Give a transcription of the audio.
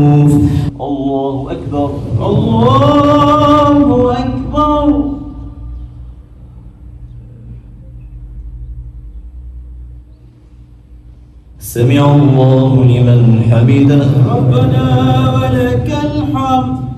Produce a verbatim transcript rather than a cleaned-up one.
الله أكبر الله أكبر. سمع الله لمن حمده. ربنا ولك الحمد.